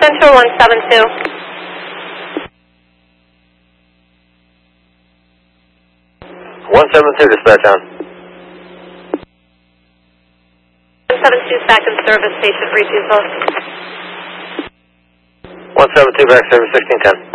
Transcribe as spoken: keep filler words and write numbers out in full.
Central one seven two. one seven two, dispatch on. one seven two back in service, station three two four. one seven two back service, sixteen ten.